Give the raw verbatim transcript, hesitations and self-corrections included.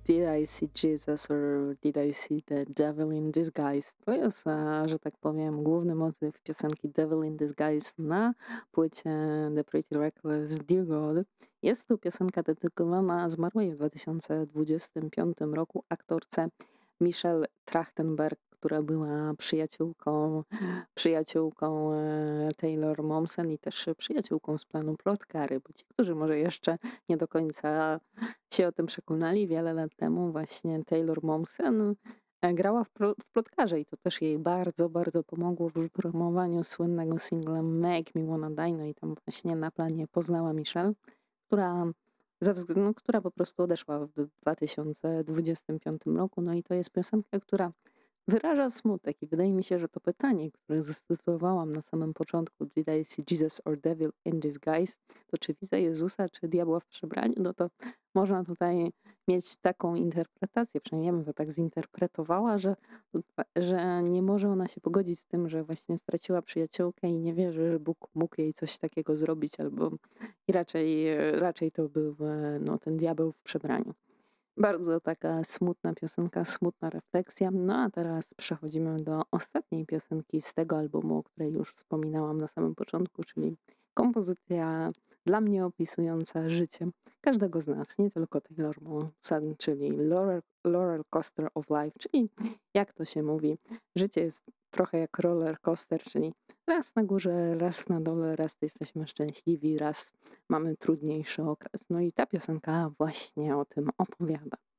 Did I see Jesus or did I see the devil in disguise? To jest, e, że tak powiem, główny motyw piosenki Devil in Disguise na płycie The Pretty Reckless Dear God. Jest to piosenka dedykowana zmarłej w dwa tysiące dwudziestym piątym roku aktorce Michelle Trachtenberg, która była przyjaciółką przyjaciółką, e, Taylor Momsen i też przyjaciółką z planu Plotkary, bo ci, którzy może jeszcze nie do końca się o tym przekonali, wiele lat temu właśnie Taylor Momsen, e, grała w pro w Plotkarze i to też jej bardzo, bardzo pomogło w wypromowaniu słynnego singla „Make Me Wanna Die”, no i tam właśnie na planie poznała Michelle, która ze wzgl no, która po prostu odeszła w dwa tysiące dwudziestym piątym roku. No i to jest piosenka, która wyraża smutek i wydaje mi się, że to pytanie, które zastosowałam na samym początku, "Did I see Jesus or devil in disguise?", to czy widzę Jezusa, czy diabła w przebraniu, no to można tutaj mieć taką interpretację, przynajmniej ja bym to tak zinterpretowała, że, że nie może ona się pogodzić z tym, że właśnie straciła przyjaciółkę i nie wierzy, że Bóg mógł jej coś takiego zrobić, albo i raczej, raczej to był e, no, ten diabeł w przebraniu. Bardzo taka smutna piosenka, smutna refleksja. No a teraz przechodzimy do ostatniej piosenki z tego albumu, o której już wspominałam na samym początku, czyli kompozycja dla mnie opisująca życie każdego z nas, nie tylko Taylor Momsen, czyli Roller, roller Coaster of Life, czyli jak to się mówi, życie jest trochę jak roller coaster, czyli raz na górze, raz na dole, raz jesteśmy szczęśliwi, raz mamy trudniejszy okres. No i ta piosenka właśnie o tym opowiada.